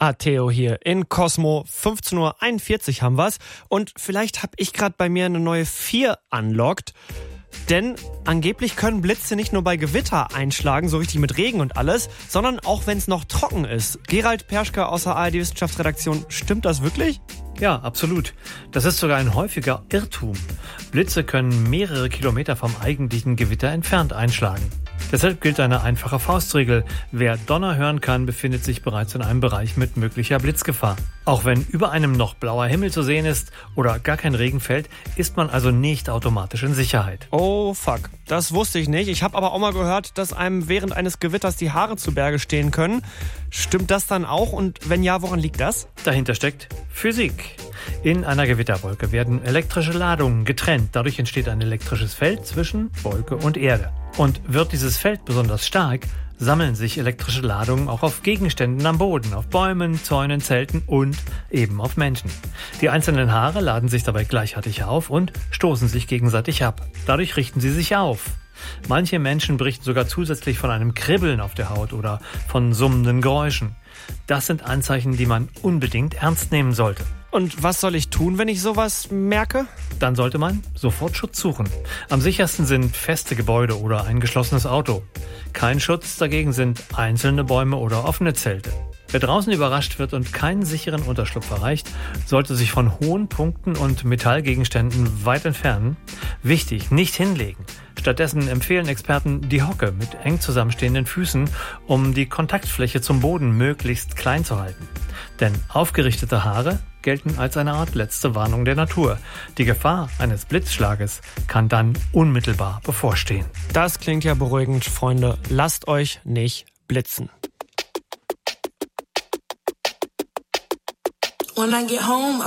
Theo hier in Cosmo. 15:41 Uhr haben wir's. Und vielleicht habe ich gerade bei mir eine neue 4 unlocked. Denn angeblich können Blitze nicht nur bei Gewitter einschlagen, so richtig mit Regen und alles, sondern auch wenn es noch trocken ist. Gerald Perschke aus der ARD-Wissenschaftsredaktion, stimmt das wirklich? Ja, absolut. Das ist sogar ein häufiger Irrtum. Blitze können mehrere Kilometer vom eigentlichen Gewitter entfernt einschlagen. Deshalb gilt eine einfache Faustregel. Wer Donner hören kann, befindet sich bereits in einem Bereich mit möglicher Blitzgefahr. Auch wenn über einem noch blauer Himmel zu sehen ist oder gar kein Regen fällt, ist man also nicht automatisch in Sicherheit. Oh fuck, das wusste ich nicht. Ich habe aber auch mal gehört, dass einem während eines Gewitters die Haare zu Berge stehen können. Stimmt das dann auch? Und wenn ja, woran liegt das? Dahinter steckt Physik. In einer Gewitterwolke werden elektrische Ladungen getrennt. Dadurch entsteht ein elektrisches Feld zwischen Wolke und Erde. Und wird dieses Feld besonders stark, sammeln sich elektrische Ladungen auch auf Gegenständen am Boden, auf Bäumen, Zäunen, Zelten und eben auf Menschen. Die einzelnen Haare laden sich dabei gleichartig auf und stoßen sich gegenseitig ab. Dadurch richten sie sich auf. Manche Menschen berichten sogar zusätzlich von einem Kribbeln auf der Haut oder von summenden Geräuschen. Das sind Anzeichen, die man unbedingt ernst nehmen sollte. Und was soll ich tun, wenn ich sowas merke? Dann sollte man sofort Schutz suchen. Am sichersten sind feste Gebäude oder ein geschlossenes Auto. Kein Schutz dagegen sind einzelne Bäume oder offene Zelte. Wer draußen überrascht wird und keinen sicheren Unterschlupf erreicht, sollte sich von hohen Punkten und Metallgegenständen weit entfernen. Wichtig, nicht hinlegen. Stattdessen empfehlen Experten die Hocke mit eng zusammenstehenden Füßen, um die Kontaktfläche zum Boden möglichst klein zu halten. Denn aufgerichtete Haare gelten als eine Art letzte Warnung der Natur. Die Gefahr eines Blitzschlages kann dann unmittelbar bevorstehen. Das klingt ja beruhigend, Freunde. Lasst euch nicht blitzen. When I get home